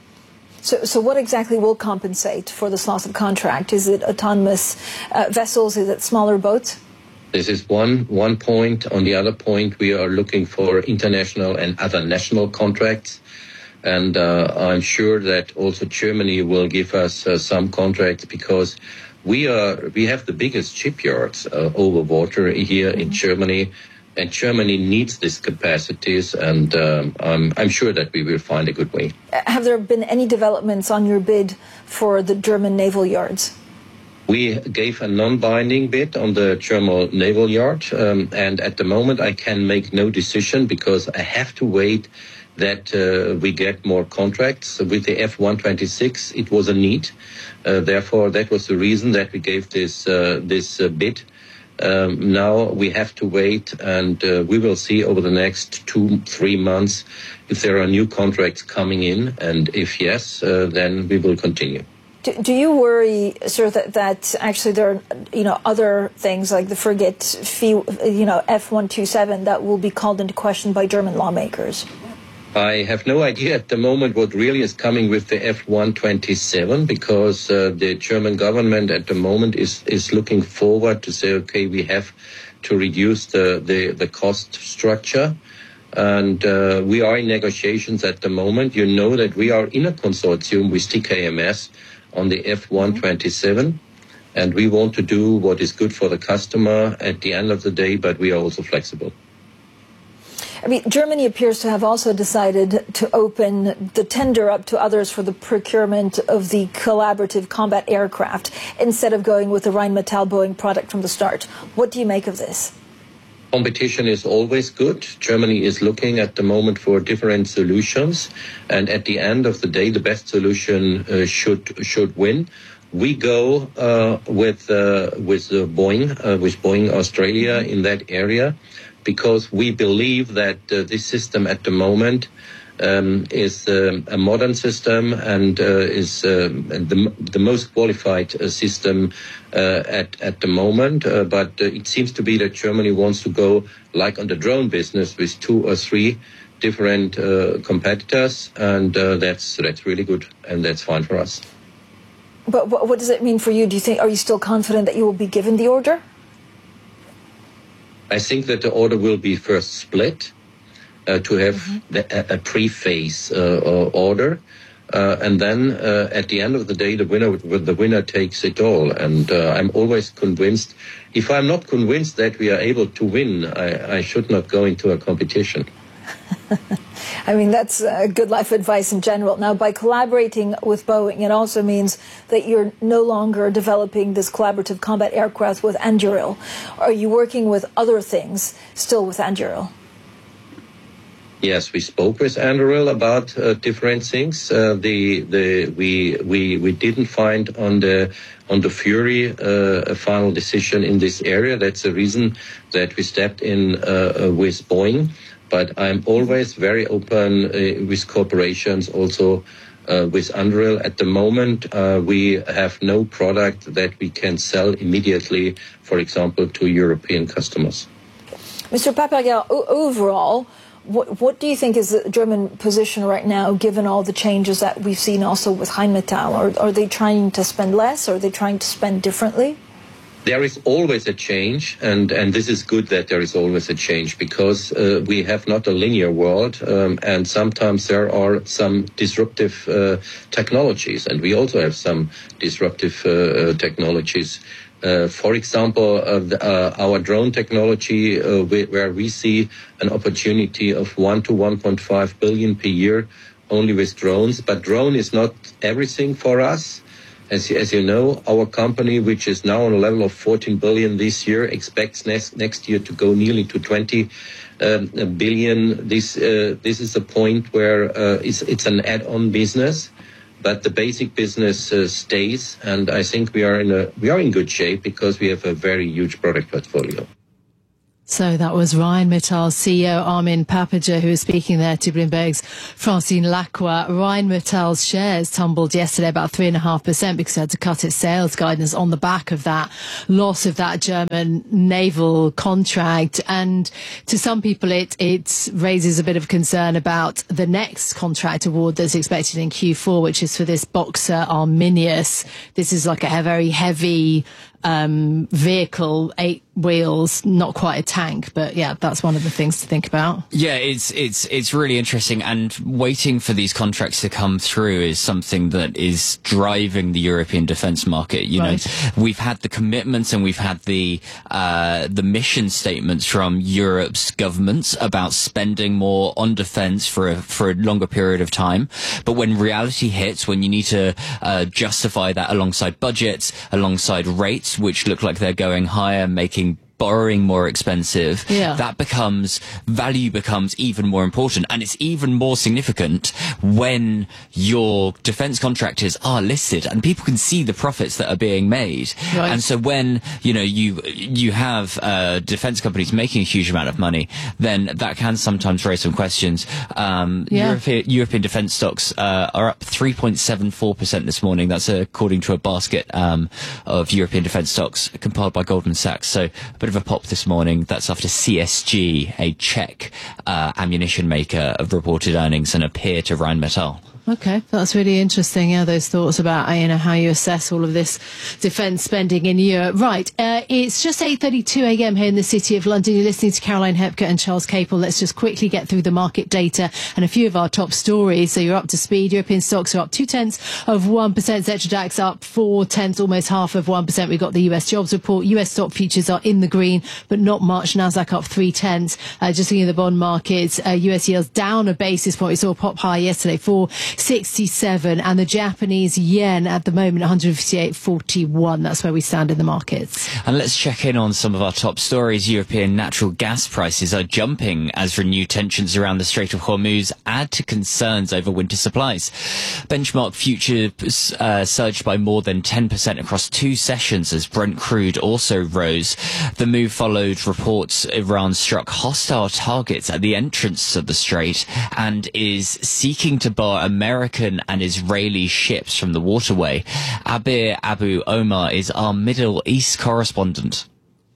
So, so what exactly will compensate for this loss of contract? Is it autonomous uh, vessels? Is it smaller boats? This is one one point. On the other point, we are looking for international and other national contracts. And uh, I'm sure that also Germany will give us uh, some contracts, because we are we have the biggest shipyards uh, over water here mm-hmm. in Germany. And Germany needs these capacities, and um, I'm, I'm sure that we will find a good way. Have there been any developments on your bid for the German naval yards? We gave a non-binding bid on the German naval yard, um, and at the moment I can make no decision because I have to wait that uh, we get more contracts. With the F one twenty-six, it was a need. Uh, therefore, that was the reason that we gave this, uh, this uh, bid. Um, now we have to wait, and uh, we will see over the next two, three months if there are new contracts coming in, and if yes, uh, then we will continue. Do, do you worry, sir, that, that actually there are, you know, other things like the frigate, you know, F one twenty-seven that will be called into question by German lawmakers? I have no idea at the moment what really is coming with the F one twenty-seven, because uh, the German government at the moment is, is looking forward to say, okay, we have to reduce the, the, the cost structure. And uh, we are in negotiations at the moment. You know that we are in a consortium with T K M S on the F one twenty-seven. And we want to do what is good for the customer at the end of the day, but we are also flexible. I mean, Germany appears to have also decided to open the tender up to others for the procurement of the collaborative combat aircraft instead of going with the Rheinmetall Boeing product from the start. What do you make of this? Competition is always good. Germany is looking at the moment for different solutions, and at the end of the day, the best solution uh, should should win. We go uh, with uh, with uh, Boeing, uh, with Boeing Australia in that area, because we believe that uh, this system at the moment um, is uh, a modern system and uh, is uh, the, the most qualified uh, system uh, at, at the moment. Uh, but uh, it seems to be that Germany wants to go like on the drone business with two or three different uh, competitors, and uh, that's that's really good, and that's fine for us. But what does it mean for you? Do you think, are you still confident that you will be given the order? I think that the order will be first split uh, to have mm-hmm. the, a, a pre-phase uh, order. Uh, and then uh, at the end of the day, the winner the winner takes it all. And uh, I'm always convinced, if I'm not convinced that we are able to win, I, I should not go into a competition. I mean, that's uh, good life advice in general. Now, by collaborating with Boeing, it also means that you're no longer developing this collaborative combat aircraft with Anduril. Are you working with other things still with Anduril? Yes, we spoke with Anduril about uh, different things. Uh, the the we we we didn't find on the on the Fury uh, a final decision in this area. That's the reason that we stepped in uh, with Boeing. But I'm always very open uh, with corporations, also uh, with Anduril. At the moment, uh, we have no product that we can sell immediately, for example, to European customers. Mister Paperger, overall, What, what do you think is the German position right now, given all the changes that we've seen also with Rheinmetall? Are, are they trying to spend less? Or are they trying to spend differently? There is always a change, and, and this is good that there is always a change, because uh, we have not a linear world, um, and sometimes there are some disruptive uh, technologies, and we also have some disruptive uh, technologies. Uh, for example, uh, the, uh, our drone technology, uh, we, where we see an opportunity of one to one point five billion per year only with drones. But drone is not everything for us. As, as you know, our company, which is now on a level of fourteen billion this year, expects next, next year to go nearly to twenty um, billion. This, uh, this is a point where uh, it's, it's an add-on business. But the basic business uh, stays, and I think we are in a we are in good shape because we have a very huge product portfolio. So that was Rheinmetall C E O Armin Paperger, who was speaking there to Bloomberg's Francine Lacqua. Rheinmetall's shares tumbled yesterday about three and a half percent because it had to cut its sales guidance on the back of that loss of that German naval contract. And to some people, it, it raises a bit of concern about the next contract award that's expected in Q four, which is for this Boxer Arminius. This is like a very heavy um vehicle, eight wheels, not quite a tank, but yeah, that's one of the things to think about. Yeah, it's it's it's really interesting, and waiting for these contracts to come through is something that is driving the European defence market. You right. know, we've had the commitments and we've had the uh the mission statements from Europe's governments about spending more on defence for a, for a longer period of time, but when reality hits, when you need to uh justify that alongside budgets, alongside rates, which look like they're going higher, making borrowing more expensive, yeah. that becomes, value becomes even more important. And it's even more significant when your defence contractors are listed and people can see the profits that are being made. Right. And so when, you know, you, you have, uh, defence companies making a huge amount of money, then that can sometimes raise some questions. Um, yeah. European, European defence stocks, uh, are up three point seven four percent this morning. That's according to a basket, um, of European defence stocks compiled by Goldman Sachs. So, but of a pop this morning. That's after C S G, a Czech uh, ammunition maker, have reported earnings and a peer to Rheinmetall. Okay, that's really interesting. Yeah, those thoughts about, you know, how you assess all of this defence spending in Europe. Right, uh, it's just eight thirty-two a m here in the City of London. You're listening to Caroline Hepker and Charles Capel. Let's just quickly get through the market data and a few of our top stories, so you're up to speed. European stocks are up two tenths of one percent. Xetra DAX up four tenths, almost half of one percent. We've got the U S jobs report. U S stock futures are in the green, but not much. Nasdaq up three tenths. Uh, just looking at the bond markets, uh, U S yields down a basis point. We saw a pop high yesterday for sixty-seven, and the Japanese yen at the moment one fifty-eight forty-one. That's where we stand in the markets. And let's check in on some of our top stories. European natural gas prices are jumping as renewed tensions around the Strait of Hormuz add to concerns over winter supplies. Benchmark futures uh, surged by more than ten percent across two sessions as Brent crude also rose. The move followed reports Iran struck hostile targets at the entrance to the strait and is seeking to bar American and Israeli ships from the waterway. Abir Abu Omar is our Middle East correspondent.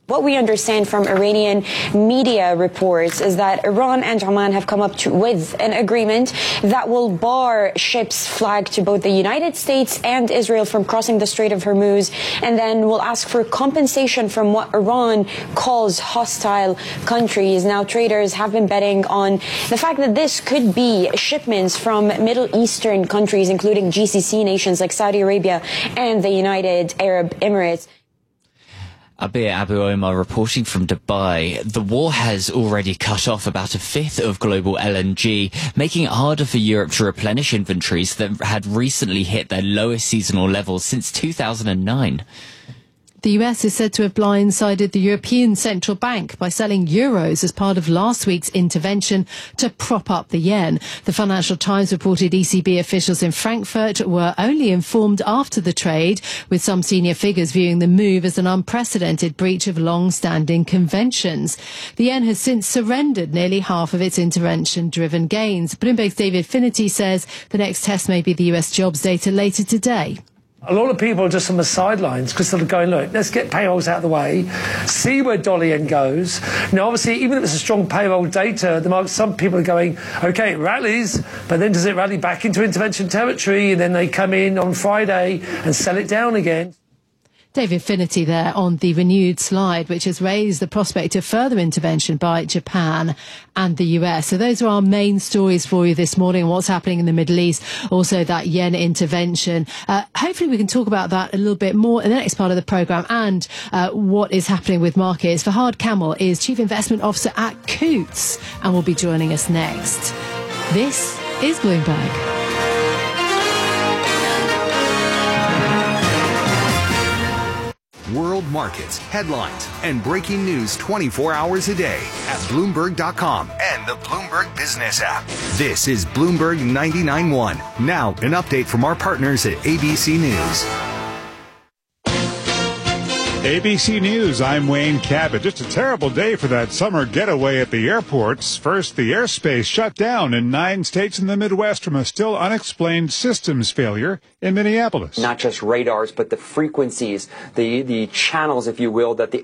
What we understand from Iranian media reports is that Iran and Oman have come up to, with an agreement that will bar ships flagged to both the United States and Israel from crossing the Strait of Hormuz, and then will ask for compensation from what Iran calls hostile countries. Now, traders have been betting on the fact that this could be shipments from Middle Eastern countries, including G C C nations like Saudi Arabia and the United Arab Emirates. Abir Abu Omar reporting from Dubai. The war has already cut off about a fifth of global L N G, making it harder for Europe to replenish inventories that had recently hit their lowest seasonal levels since two thousand nine. The U S is said to have blindsided the European Central Bank by selling euros as part of last week's intervention to prop up the yen. The Financial Times reported E C B officials in Frankfurt were only informed after the trade, with some senior figures viewing the move as an unprecedented breach of long-standing conventions. The yen has since surrendered nearly half of its intervention-driven gains. Bloomberg's David Finnerty says the next test may be the U S jobs data later today. A lot of people are just on the sidelines because they're going, look, let's get payrolls out of the way, see where dollar yen goes. Now, obviously, even if it's a strong payroll data, the market, some people are going, okay, it rallies, but then does it rally back into intervention territory? And then they come in on Friday and sell it down again. David Finnerty there on the renewed slide, which has raised the prospect of further intervention by Japan and the U S. So those are our main stories for you this morning. What's happening in the Middle East, also that yen intervention. Uh, hopefully we can talk about that a little bit more in the next part of the programme, and uh, what is happening with markets. Fahad Kamel is Chief Investment Officer at Coutts and will be joining us next. This is Bloomberg. World markets, headlines, and breaking news twenty-four hours a day at Bloomberg dot com and the Bloomberg Business app. This is Bloomberg ninety-nine point one. Now, an update from our partners at A B C News. A B C News, I'm Wayne Cabot. Just a terrible day for that summer getaway at the airports. First, the airspace shut down in nine states in the Midwest from a still unexplained systems failure in Minneapolis. Not just radars, but the frequencies, the, the channels, if you will, that the